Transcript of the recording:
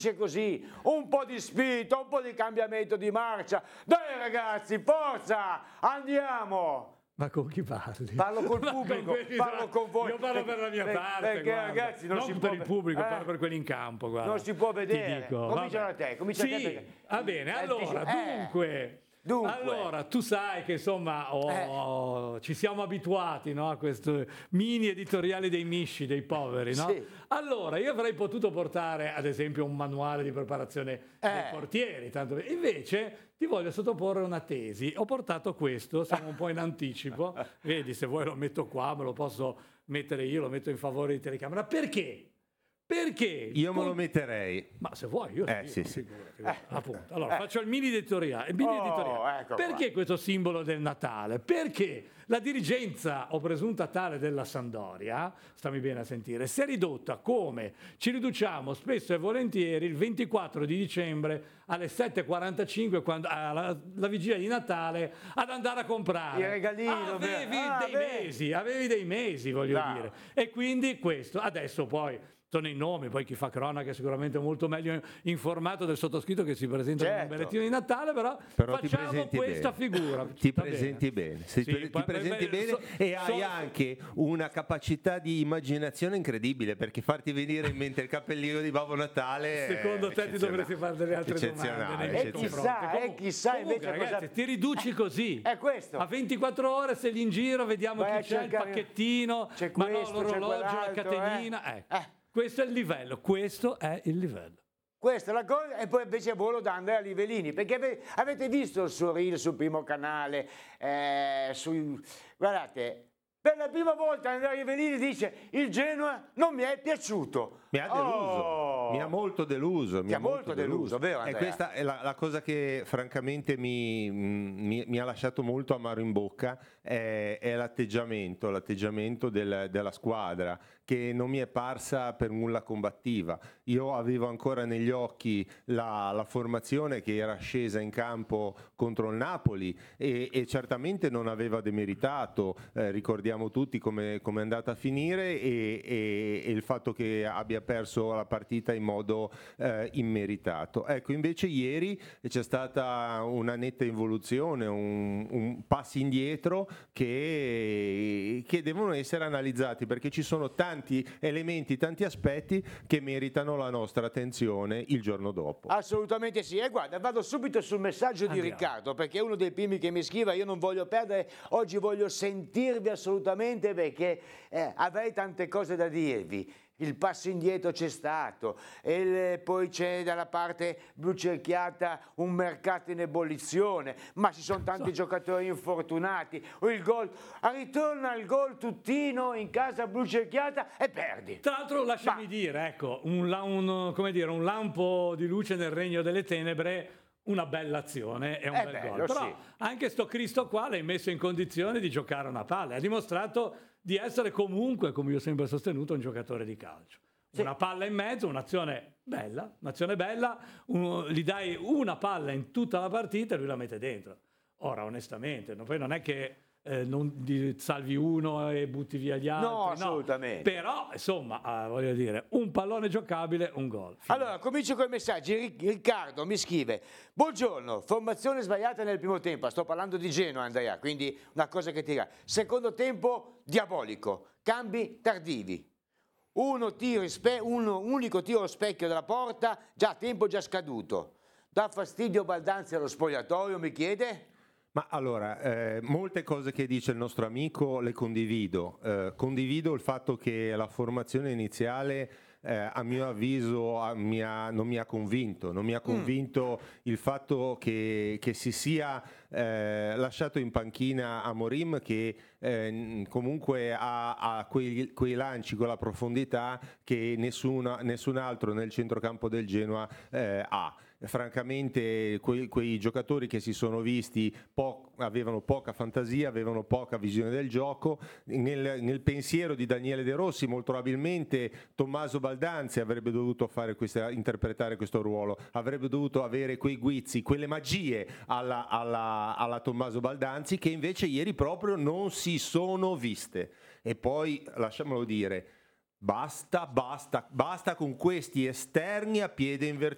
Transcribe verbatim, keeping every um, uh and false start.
C'è così, un po' di spinta, un po' di cambiamento di marcia. Dai ragazzi, forza, andiamo! Ma con chi parli? Parlo col pubblico, con parlo con voi. Io parlo per la mia perché, parte, perché guarda. ragazzi non, non si per può il pubblico, eh? parlo per quelli in campo, guarda. Non si può vedere. Ti dico, comincia vabbè. da te, comincia sì, da te. Perché... va bene, allora, eh, dunque... Dunque. Allora, tu sai che insomma oh, eh. ci siamo abituati, no, a questo mini editoriali dei misci, dei poveri, no? Sì. Allora, io avrei potuto portare ad esempio un manuale di preparazione eh. dei portieri, tanto... invece ti voglio sottoporre una tesi. Ho portato questo, siamo un po' in anticipo, vedi, se vuoi lo metto qua, me lo posso mettere io, lo metto in favore di telecamera. Perché? Perché? Io me lo metterei. Ma se vuoi, io eh, sì, sì, sì. figurati, eh, appunto. Allora, eh. faccio il mini editoriale. Il mini oh, editoriale. Ecco Perché qua. questo simbolo del Natale? Perché la dirigenza o presunta tale della Sampdoria, stammi bene a sentire, si è ridotta come ci riduciamo spesso e volentieri il ventiquattro di dicembre alle sette e quarantacinque, quando, alla la vigilia di Natale, ad andare a comprare. Il regalino. Avevi ah, dei beh. mesi, avevi dei mesi, voglio no. dire. E quindi questo, adesso poi... sono i nomi, poi chi fa cronaca è sicuramente molto meglio informato del sottoscritto che si presenta certo. con un bollettino di Natale, però, però facciamo questa bene. figura. Ti presenti bene, bene. Sì, ti poi, presenti beh, bene so, e hai so, anche una capacità di immaginazione incredibile, perché farti venire in mente il cappellino di Babbo Natale secondo te ti dovresti fare delle altre domande nei e chissà, e chissà comunque, invece ragazzi, cosa... ti riduci così è questo a ventiquattro ore, sei lì in giro, vediamo vai chi c'è, cercare... il pacchettino, c'è ma questo, no, l'orologio, la catenina, eh. ecco. Eh. Questo è il livello, questo è il livello. Questa è la cosa, e poi invece volo da Andrea Livellini, perché ave, avete visto il suo reel sul Primo Canale, eh, su, guardate, per la prima volta Andrea Livellini dice il Genoa non mi è piaciuto. Mi ha deluso, oh. mi ha molto deluso. Mi ha molto deluso, deluso vero Andrea? E questa è la, la cosa che francamente mi, mi, mi ha lasciato molto amaro in bocca, è, è l'atteggiamento, l'atteggiamento del, della squadra, che non mi è parsa per nulla combattiva. Io avevo ancora negli occhi la, la formazione che era scesa in campo contro il Napoli e, e certamente non aveva demeritato, eh, ricordiamo tutti come è andata a finire e, e, e il fatto che abbia perso la partita in modo eh, immeritato. Ecco, invece ieri c'è stata una netta involuzione, un, un passi indietro che, che devono essere analizzati, perché ci sono tanti elementi, tanti aspetti che meritano la nostra attenzione il giorno dopo. Assolutamente sì, e guarda, vado subito sul messaggio di Andiamo. Riccardo, perché è uno dei primi che mi scrive, io non voglio perdere, oggi voglio sentirvi assolutamente perché eh, avrei tante cose da dirvi. Il passo indietro c'è stato, e poi c'è dalla parte blucerchiata un mercato in ebollizione, ma ci sono tanti so. giocatori infortunati. Il gol, ritorna il gol tuttino in casa blucerchiata e perdi. Tra l'altro lasciami ma... dire, ecco, un, un, come dire, un lampo di luce nel regno delle tenebre, una bella azione e un è bel bello, gol. Però sì. anche sto Cristo qua l'hai messo in condizione di giocare una palla, ha dimostrato di essere comunque, come io ho sempre sostenuto, un giocatore di calcio. Sì. Una palla in mezzo, un'azione bella, un'azione bella, un, gli dai una palla in tutta la partita e lui la mette dentro. Ora, onestamente, no, poi non è che eh, non di, salvi uno e butti via gli altri. No, assolutamente. No. Però, insomma, eh, voglio dire, un pallone giocabile, un gol. Fine. Allora, comincio con i messaggi. Riccardo mi scrive: buongiorno, formazione sbagliata nel primo tempo. Sto parlando di Genoa, Andrea, quindi una cosa che tira. Secondo tempo diabolico, cambi tardivi. Uno tiro spe- uno unico tiro allo specchio della porta, già tempo già scaduto. Dà fastidio Baldanzi allo spogliatoio, mi chiede? Ma allora, eh, molte cose che dice il nostro amico le condivido. Eh, condivido il fatto che la formazione iniziale, eh, a mio avviso, a, mi ha, non mi ha convinto. Non mi ha convinto mm. il fatto che, che si sia eh, lasciato in panchina Amorim, che eh, comunque ha, ha quei, quei lanci, quella profondità che nessuna, nessun altro nel centrocampo del Genoa eh, ha. Francamente quei, quei giocatori che si sono visti po- avevano poca fantasia, avevano poca visione del gioco. Nel, nel pensiero di Daniele De Rossi molto probabilmente Tommaso Baldanzi avrebbe dovuto fare questa, interpretare questo ruolo, avrebbe dovuto avere quei guizzi, quelle magie alla, alla, alla Tommaso Baldanzi, che invece ieri proprio non si sono viste. E poi lasciamolo dire, Basta, basta, basta con questi esterni a piede invertito.